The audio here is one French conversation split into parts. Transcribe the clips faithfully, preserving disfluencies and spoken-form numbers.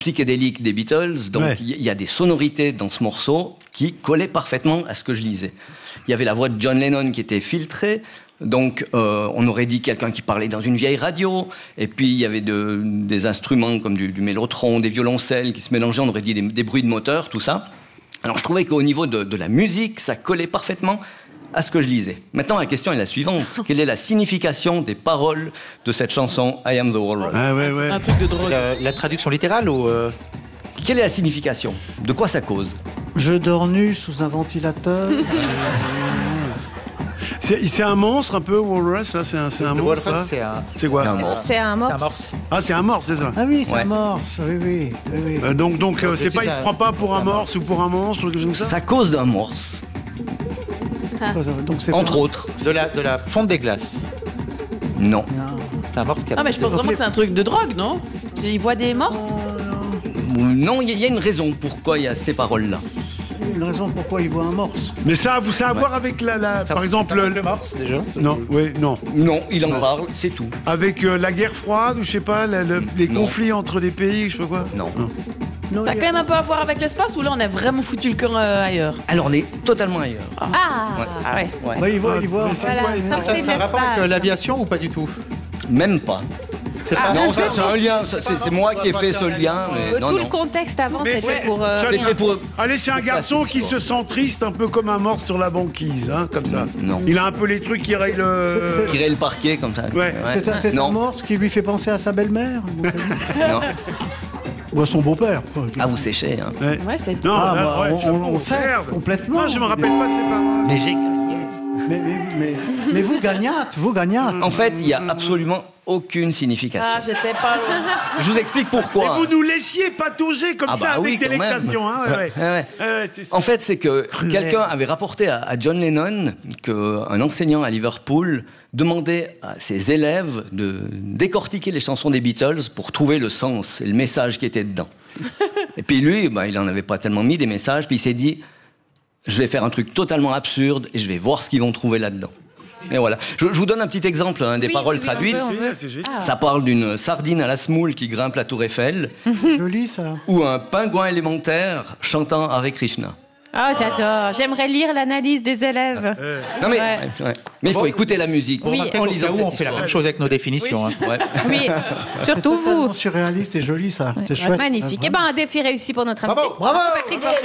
psychédélique des Beatles, donc Ouais. il y a des sonorités dans ce morceau qui collaient parfaitement à ce que je lisais. Il y avait la voix de John Lennon qui était filtrée, donc euh, on aurait dit quelqu'un qui parlait dans une vieille radio, et puis il y avait de, des instruments comme du, du mélotron, des violoncelles qui se mélangeaient, on aurait dit des, des bruits de moteur, tout ça. Alors je trouvais qu'au niveau de, de la musique, ça collait parfaitement à ce que je lisais. Maintenant, la question est la suivante. Quelle est la signification des paroles de cette chanson I Am the Walrus? Ah ouais, ouais. Un truc de drogue. La, la traduction littérale ou euh... Quelle est la signification? De quoi ça cause? Je dors nu sous un ventilateur. C'est c'est un monstre un peu, Walrus, là, c'est un, c'est un le monstre, Walrus, ça c'est un, C'est quoi? Un morse. C'est un c'est un morse. morse. Ah, c'est un morse, c'est ça. Ah oui, c'est Ouais. un morse. Oui, oui. oui, oui. Euh, donc, donc euh, Donc, c'est je pas, suis il se un- prend pas pour un morse ou pour un monstre ou quelque chose comme ça. Ça cause d'un morse, Donc c'est entre pas- autres. De la, de la fonte des glaces. Non. Non. C'est un morse qui a... Ah, mais je pense vraiment que c'est un truc de drogue, non? Il voit des morses. Non, il y, y a une raison pourquoi il y a ces paroles-là. Une raison pourquoi il voit un morse. Mais ça, vous ça a à voir avec la, la Ça- par exemple, ça le, le morse déjà. non, oui, non, Non, il en parle, c'est tout. avec euh, la guerre froide ou je sais pas, la- le- les Non. conflits entre des pays, je sais pas quoi. Non. Non, Ça a il y quand même un peu à voir avec l'espace ou là on a vraiment foutu le camp euh, ailleurs? Alors on est totalement ailleurs. Ah, Ah ouais. Ouais. Ouais, il voit, il voit. Mais c'est voilà, quoi, les- sortez Ça, de ça a un rapport avec euh, l'espace. l'aviation ou pas du tout? Même pas. C'est Ah, pas... Non, ça, c'est un lien. ça, C'est c'est moi qui ai fait ce lien. Mais non, Tout non. le contexte avant, Mais c'était c'est- pour. euh, ça- rien. C'était pour. Allez, c'est un garçon qui se sent triste, un peu comme un morse sur la banquise, hein, comme ça. Non. Il a un peu les trucs qui règlent. euh, Tirer le parquet comme ça. Ouais. C'est un, c'est un Non. morse qui lui fait penser à sa belle-mère Non. ou à son beau-père. Ah, vous séchez, hein. Ouais. Ouais, c'est. Non, Ah, là, bah, ouais, on- je- on- on frère. fait complètement. Moi, je me rappelle pas de ses paroles. Mais j'ai. Mais, mais, mais, mais vous gagnate, vous gagnate. En fait, il n'y a absolument aucune signification. Ah, j'étais pas loin. Je vous explique Et pourquoi. vous nous laissiez patauger comme Ah ça bah avec oui, quand délectation, même. hein, ouais, ouais. Ouais, ouais. Ouais, ouais, c'est ça. En fait, c'est que quelqu'un avait rapporté à, à John Lennon qu'un enseignant à Liverpool demandait à ses élèves de décortiquer les chansons des Beatles pour trouver le sens et le message qui était dedans. Et puis lui, bah, il n'en avait pas tellement mis des messages, puis il s'est dit, je vais faire un truc totalement absurde et je vais voir ce qu'ils vont trouver là-dedans. Et voilà. Je, je vous donne un petit exemple, hein, des Oui, paroles oui, oui, on traduites. veut, on veut. C'est génial. Ça parle d'une sardine à la semoule qui grimpe la tour Eiffel Joli ça. ou un pingouin élémentaire chantant Hare Krishna. Oh, j'adore. J'aimerais lire l'analyse des élèves. Non mais, Ouais. ouais. mais il faut Bon, écouter la musique. Vous Oui. remarquez En qu'au lisant cas où, cette on fait la histoire. même chose avec nos définitions. hein. Ouais. Oui, surtout vous. Tellement surréaliste et joli ça. C'est chouette. Magnifique. Eh ben, un défi réussi pour notre invité. Bravo, bravo, Patrick Borchio.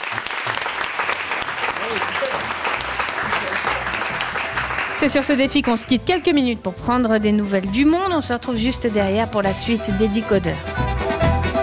C'est sur ce défi qu'on se quitte quelques minutes pour prendre des nouvelles du monde. On se retrouve juste derrière pour la suite des Décodeurs.